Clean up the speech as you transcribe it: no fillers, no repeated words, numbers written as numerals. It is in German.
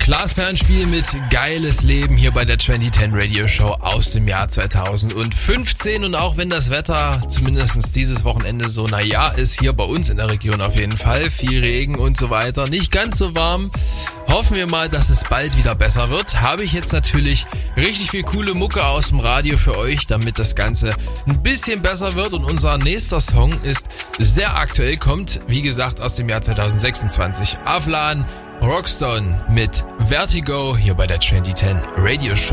Lars Perlenspiel mit Geiles Leben hier bei der 2010 Radio Show aus dem Jahr 2015. Und auch wenn das Wetter zumindest dieses Wochenende so naja ist, hier bei uns in der Region auf jeden Fall, viel Regen und so weiter, nicht ganz so warm, hoffen wir mal, dass es bald wieder besser wird. Habe ich jetzt natürlich richtig viel coole Mucke aus dem Radio für euch, damit das Ganze ein bisschen besser wird. Und unser nächster Song ist sehr aktuell, kommt wie gesagt aus dem Jahr 2026. Aflan Rockstone mit Vertigo hier bei der 2010 Radio Show.